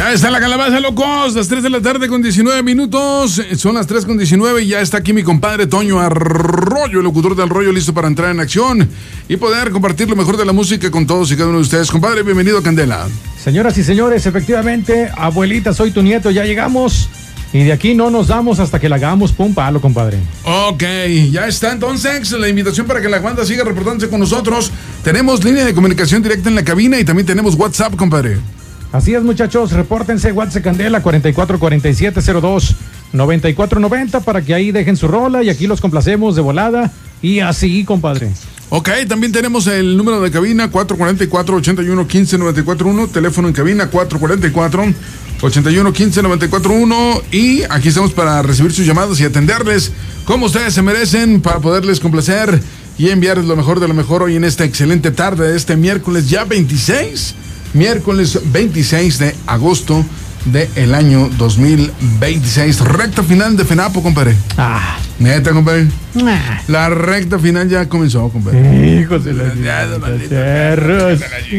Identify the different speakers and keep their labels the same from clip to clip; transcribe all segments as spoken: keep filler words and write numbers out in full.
Speaker 1: Ya está la calabaza, locos. Las tres de la tarde con diecinueve minutos. Son las tres con diecinueve y ya está aquí mi compadre Toño Arroyo, el locutor del rollo, listo para entrar en acción y poder compartir lo mejor de la música con todos y cada uno de ustedes. Compadre, bienvenido a Candela.
Speaker 2: Señoras y señores, efectivamente, abuelita, soy tu nieto, ya llegamos. Y de aquí no nos damos hasta que la hagamos pum palo, compadre.
Speaker 1: Ok, ya está entonces la invitación para que la banda siga reportándose con nosotros. Tenemos línea de comunicación directa en la cabina y también tenemos WhatsApp, compadre.
Speaker 2: Así es, muchachos, repórtense WhatsApp Candela cuarenta y cuatro cuarenta y siete cero dos noventa y cuatro noventa para que ahí dejen su rola y aquí los complacemos de volada y así, compadre.
Speaker 1: Ok, también tenemos el número de cabina cuatro cuatro cuatro, ocho uno uno, cinco nueve cuatro uno, teléfono en cabina cuatro cuatro cuatro, ocho uno uno, cinco nueve cuatro uno y aquí estamos para recibir sus llamadas y atenderles como ustedes se merecen para poderles complacer y enviarles lo mejor de lo mejor hoy en esta excelente tarde de este miércoles ya veintiséis, miércoles veintiséis de agosto del año dos mil veintiséis, recta final de FENAPO, compadre.
Speaker 2: Ah,
Speaker 1: neta, compadre.
Speaker 2: ah.
Speaker 1: La recta final ya comenzó, compadre.
Speaker 2: Hijos de la
Speaker 1: Ya, maldita,
Speaker 2: perros.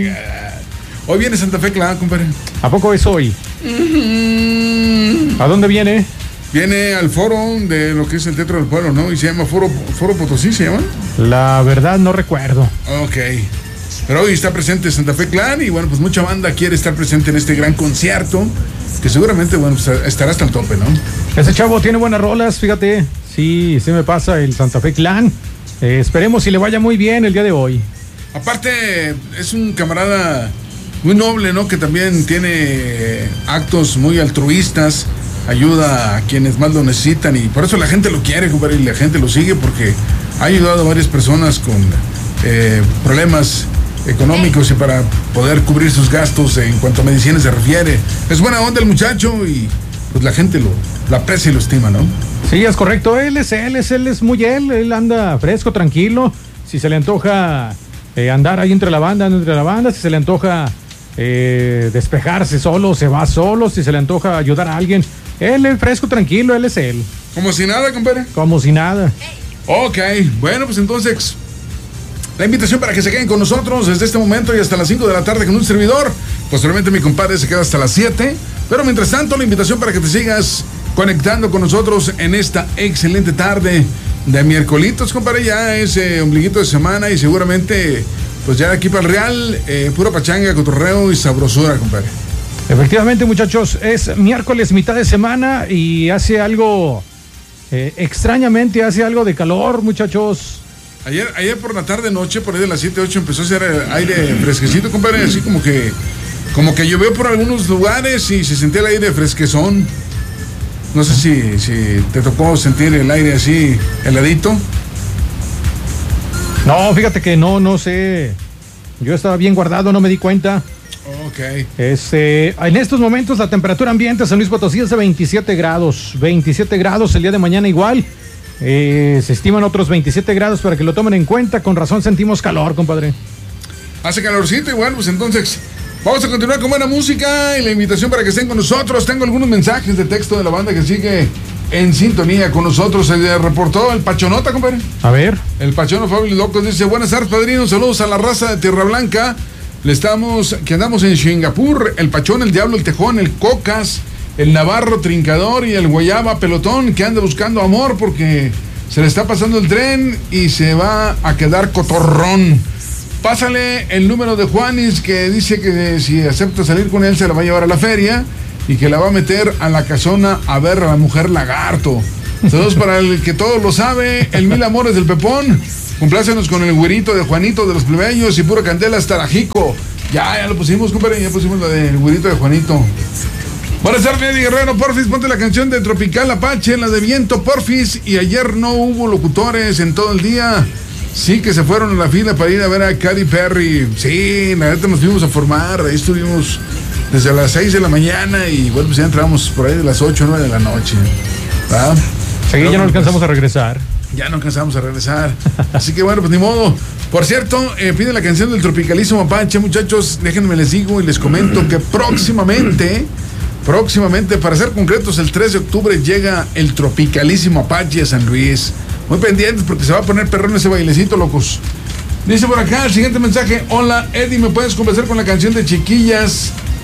Speaker 1: Hoy viene Santa Fe Clan, compadre.
Speaker 2: ¿A poco es hoy?
Speaker 1: Mm-hmm.
Speaker 2: ¿A dónde viene?
Speaker 1: Viene al foro de lo que es el Teatro del Pueblo, ¿no? Y se llama Foro, Foro Potosí, ¿se llama?
Speaker 2: La verdad no recuerdo.
Speaker 1: Ok. Pero hoy está presente Santa Fe Clan y bueno, pues mucha banda quiere estar presente en este gran concierto que seguramente, bueno, pues estará hasta el tope, ¿no?
Speaker 2: Ese chavo tiene buenas rolas, fíjate. Sí, sí me pasa el Santa Fe Clan. Eh, esperemos si le vaya muy bien el día de hoy.
Speaker 1: Aparte, es un camarada muy noble, ¿no? Que también tiene actos muy altruistas, ayuda a quienes más lo necesitan y por eso la gente lo quiere, compadre, y la gente lo sigue porque ha ayudado a varias personas con eh, problemas económicos y para poder cubrir sus gastos en cuanto a medicinas se refiere. Es buena onda el muchacho y pues la gente lo, lo aprecia y lo estima, ¿no?
Speaker 2: Sí, es correcto, él es él, es él, es muy él, él anda fresco, tranquilo. Si se le antoja eh, andar ahí entre la banda, anda entre la banda, si se le antoja eh, despejarse solo, se va solo, si se le antoja ayudar a alguien, él es fresco, tranquilo, él es él.
Speaker 1: Como si nada, compadre.
Speaker 2: Como si nada.
Speaker 1: Ok, bueno, pues entonces la invitación para que se queden con nosotros desde este momento y hasta las cinco de la tarde con un servidor. Posteriormente mi compadre se queda hasta las siete. Pero mientras tanto, la invitación para que te sigas conectando con nosotros en esta excelente tarde de miércolitos, compadre. Ya es eh, ombliguito de semana y seguramente, pues ya de aquí para el Real, eh, pura pachanga, cotorreo y sabrosura, compadre.
Speaker 2: Efectivamente, muchachos, es miércoles, mitad de semana y hace algo, eh, extrañamente hace algo de calor, muchachos.
Speaker 1: Ayer, ayer por la tarde noche, por ahí de las siete, ocho, empezó a hacer aire fresquecito, compadre, así como que como que llovió por algunos lugares y se sentía el aire fresquezón. No sé si, si te tocó sentir el aire así heladito.
Speaker 2: No, fíjate que no, no sé. Yo estaba bien guardado, no me di cuenta.
Speaker 1: Ok.
Speaker 2: Este, en estos momentos la temperatura ambiente en San Luis Potosí es de veintisiete grados. veintisiete grados el día de mañana igual. Eh, se estiman otros veintisiete grados para que lo tomen en cuenta. Con razón sentimos calor, compadre.
Speaker 1: Hace calorcito igual, pues entonces vamos a continuar con buena música y la invitación para que estén con nosotros. Tengo algunos mensajes de texto de la banda que sigue en sintonía con nosotros. Se reportó el Pachonota, compadre.
Speaker 2: A ver.
Speaker 1: El Pachono Fabio Locos dice: buenas tardes, padrino, saludos a la raza de Tierra Blanca. Le estamos, que andamos en Singapur, el Pachón, el Diablo, el Tejón, el Cocas, el Navarro Trincador y el Guayaba Pelotón, que anda buscando amor porque se le está pasando el tren y se va a quedar cotorrón. Pásale el número de Juanis, que dice que si acepta salir con él se la va a llevar a la feria y que la va a meter a la casona a ver a la mujer lagarto. Saludos para el que todo lo sabe, el Mil Amores del Pepón. Complácenos con el güerito de Juanito de los plebeyos y pura candela hasta Rajico. Ya, ya lo pusimos, compadre, ya pusimos la del güerito de Juanito. Buenas tardes, Eddie Guerrero, porfis, ponte la canción de Tropical Apache, la de Viento, porfis. Y ayer no hubo locutores en todo el día. Sí que se fueron a la fila para ir a ver a Katy Perry. Sí, la neta nos fuimos a formar, ahí estuvimos desde las seis de la mañana y bueno, pues ya entramos por ahí de las ocho o nueve de la noche. ¿Verdad?
Speaker 2: Sí, ya no alcanzamos a regresar.
Speaker 1: Ya no alcanzamos a regresar. Así que bueno, pues ni modo. Por cierto, eh, pide la canción del Tropicalísimo Apache, muchachos. Déjenme les digo y les comento que próximamente, próximamente, para ser concretos, el tres de octubre llega el Tropicalísimo Apache a San Luis. Muy pendientes porque se va a poner perrón ese bailecito, locos. Dice por acá el siguiente mensaje: hola Eddie, ¿me puedes convencer con la canción de Chiquillas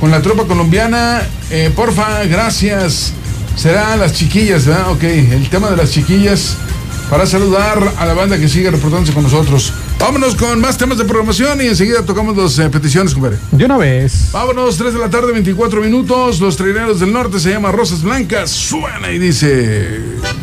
Speaker 1: con la tropa colombiana. Eh, porfa, gracias. Será las chiquillas, ¿verdad? Ok, el tema de las chiquillas para saludar a la banda que sigue reportándose con nosotros. Vámonos con más temas de programación y enseguida tocamos las eh, peticiones, compadre.
Speaker 2: De una vez.
Speaker 1: Vámonos, tres de la tarde, veinticuatro minutos. Los Traineros del Norte se llama Rosas Blancas. Suena y dice...